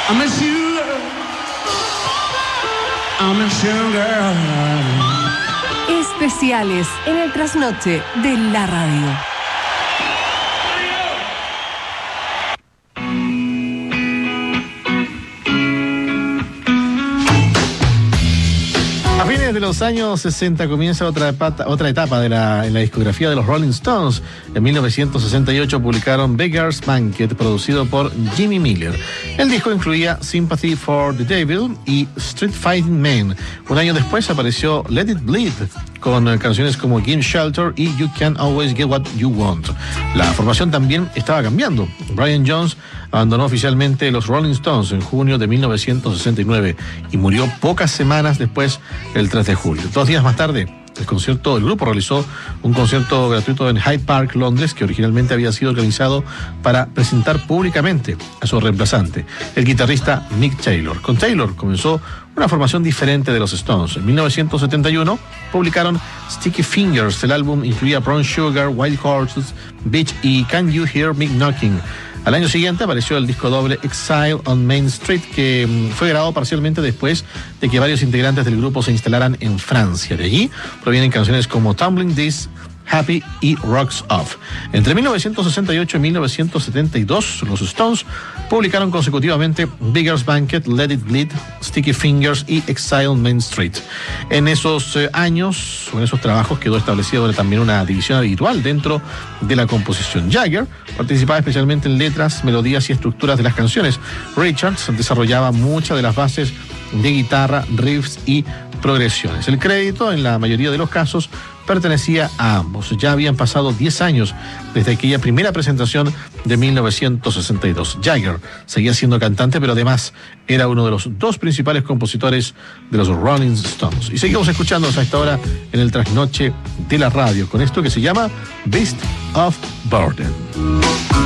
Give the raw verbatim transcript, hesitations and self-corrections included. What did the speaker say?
I'm a sugar, I'm a sugar. Especiales en el trasnoche de la radio. A fines de los años sesenta comienza otra etapa, otra etapa de la, en la discografía de los Rolling Stones. En mil novecientos sesenta y ocho publicaron Beggar's Banquet, producido por Jimmy Miller. El disco incluía Sympathy for the Devil y Street Fighting Man. Un año después apareció Let It Bleed, con canciones como Give Shelter y You Can't Always Get What You Want. La formación también estaba cambiando. Brian Jones abandonó oficialmente los Rolling Stones en junio de mil novecientos sesenta y nueve y murió pocas semanas después, el tres de julio. Dos días más tarde, el concierto, el grupo realizó un concierto gratuito en Hyde Park, Londres, que originalmente había sido organizado para presentar públicamente a su reemplazante, el guitarrista Mick Taylor. Con Taylor comenzó una formación diferente de los Stones. En mil novecientos setenta y uno publicaron Sticky Fingers. El álbum incluía Brown Sugar, Wild Horses, Beach y Can You Hear Me Knocking. Al año siguiente apareció el disco doble Exile on Main Street, que fue grabado parcialmente después de que varios integrantes del grupo se instalaran en Francia. De allí provienen canciones como Tumbling This, Happy y Rocks Off. Entre mil novecientos sesenta y ocho y mil novecientos setenta y dos, los Stones publicaron consecutivamente Beggar's Banquet, Let It Bleed, Sticky Fingers y Exile on Main Street. En esos eh, años, o en esos trabajos, quedó establecida también una división habitual dentro de la composición. Jagger participaba especialmente en letras, melodías y estructuras de las canciones. Richards desarrollaba muchas de las bases de guitarra, riffs y progresiones. El crédito, en la mayoría de los casos, pertenecía a ambos. Ya habían pasado diez años desde aquella primera presentación de mil novecientos sesenta y dos. Jagger seguía siendo cantante, pero además era uno de los dos principales compositores de los Rolling Stones. Y seguimos escuchándonos a esta hora en el trasnoche de la radio con esto que se llama Beast of Burden.